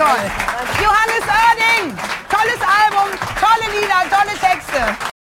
toll. Johannes Oerding, tolles Album, tolle Lieder, tolle Texte.